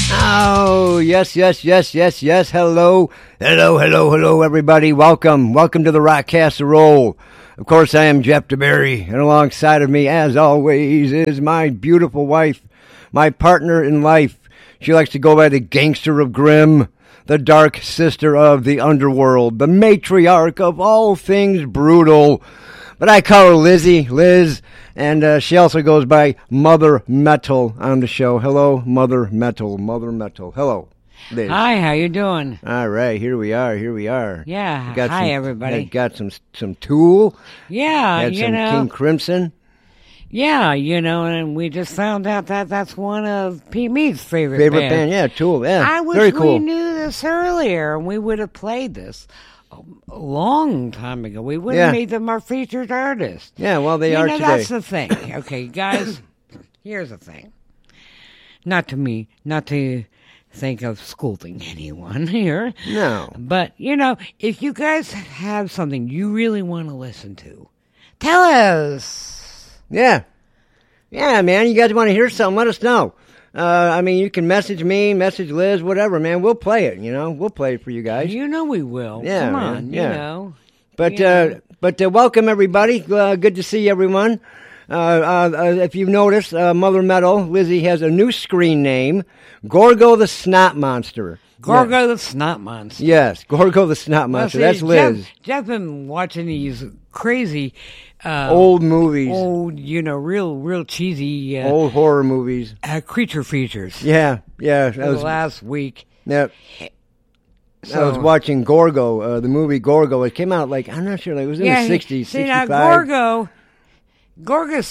Oh, yes. Hello, everybody. Welcome to the Rock Casserole. Of course, I am Jeff DeBerry, and alongside of me, as always, is my beautiful wife, my partner in life. She likes to go by the Gangster of Grimm, the Dark Sister of the Underworld, the matriarch of all things brutal. But I call her Liz, and she also goes by Mother Metal on the show. Hello, Mother Metal. Hello, Liz. Hi, how you doing? All right, here we are. Yeah, hi, everybody. Got some Tool. Yeah, Had some King Crimson. Yeah, and we just found out that that's one of Pete Mead's favorite band. Yeah, Tool. Yeah, I wish very cool. we knew this earlier, and we would have played this a long time ago. We would have made them our featured artist. Yeah, well, they are today. That's the thing. Okay, guys, here's the thing. Not to think of scolding anyone here. No. But, if you guys have something you really want to listen to, tell us. Yeah, man, you guys want to hear something, let us know. You can message me, message Liz, whatever, man. We'll play it, We'll play it for you guys. We will. Yeah, come on, man, But welcome, everybody. Good to see everyone. If you've noticed, Mother Metal, Lizzie has a new screen name, Gorgo the Snot Monster. Gorgo the Snot Monster. Yes, Gorgo the Snot Monster. That's Liz. Jeff been watching these crazy old movies. Old, real cheesy old horror movies. Creature features. Yeah. That was last week. Yep. So, I was watching Gorgo, the movie Gorgo. It came out I'm not sure, it was in the 60s, 65. Now Gorgo's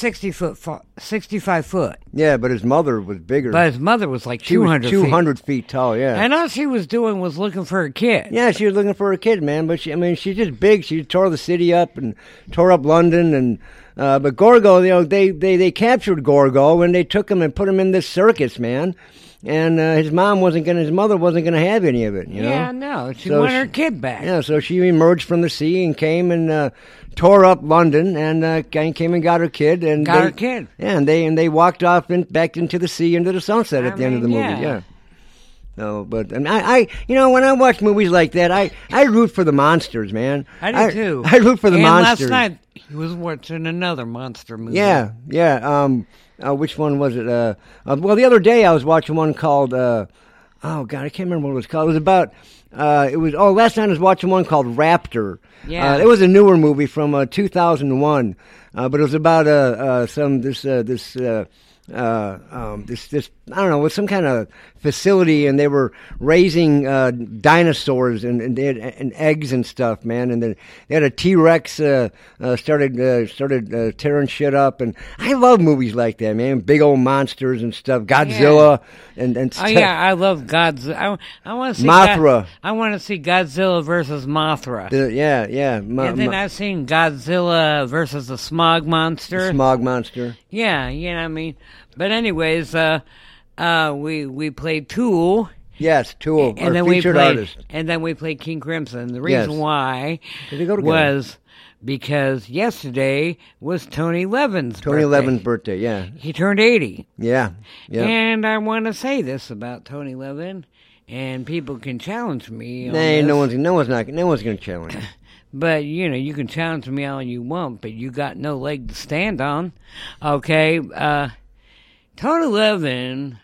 65 foot. Yeah, but his mother was bigger. But his mother was like 200 feet. 200 feet tall, yeah. And all she was doing was looking for a kid. Yeah, she was looking for a kid, man. But she's just big. She tore the city up and tore up London. And but Gorgo, they captured Gorgo and they took him and put him in this circus, man. And his mother wasn't gonna have any of it, Yeah, no, she wanted her kid back. Yeah, so she emerged from the sea and came and tore up London and came and got her kid. And her kid. Yeah, and they walked off back into the sea, into the sunset at the end of the movie. Yeah. No, but I when I watch movies like that, I root for the monsters, man. I do too. I root for the monsters. Last night he was watching another monster movie. Yeah. Which one was it? Well, the other day I was watching one called, oh God, I can't remember what it was called. It was about, last night I was watching one called Raptor. Yeah. It was a newer movie from 2001, but it was about this I don't know, it was some kind of facility, and they were raising dinosaurs and eggs and stuff, man. And then they had a T-Rex started tearing shit up, and I love movies like that, man. Big old monsters and stuff, Godzilla and stuff. Oh yeah, I love Godzilla. I want to see Mothra. I want to see Godzilla versus Mothra. Yeah. And then I've seen Godzilla versus the Smog Monster. The Smog Monster. Yeah, you know what I mean. But anyways, we played Tool. Yes, Tool, and our featured artist. And then we played King Crimson. The reason why was because yesterday was Tony Levin's birthday, yeah. He turned 80. Yeah. And I want to say this about Tony Levin, and people can challenge me on this. No one's going to challenge you. But, you can challenge me all you want, but you got no leg to stand on. Okay? Tony Levin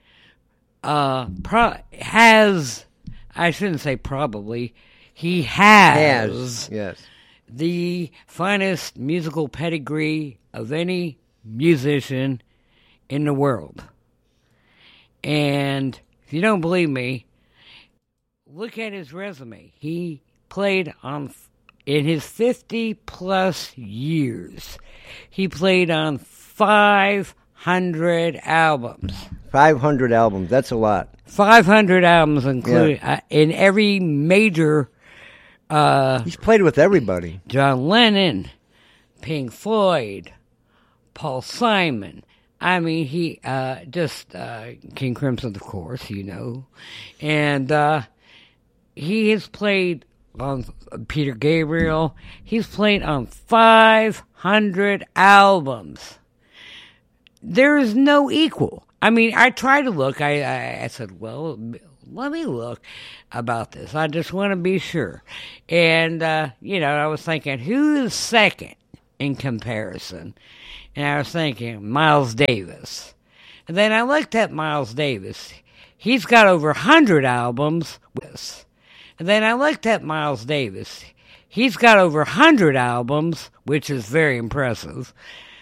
has, I shouldn't say probably, he has yes, the finest musical pedigree of any musician in the world. And if you don't believe me, look at his resume. He played in his 50-plus years, he played on 500 albums. 500 albums, that's a lot. 500 albums, including in every major. He's played with everybody. John Lennon, Pink Floyd, Paul Simon. I mean, he King Crimson, of course, and he has played on Peter Gabriel. He's played on 500 albums. there is no equal. I mean, I tried to look. I said, well, let me look about this. I just want to be sure. And, I was thinking, who is second in comparison? And I was thinking, Miles Davis. And then I looked at Miles Davis. He's got over 100 albums. And then I looked at Miles Davis. He's got over 100 albums, which is very impressive.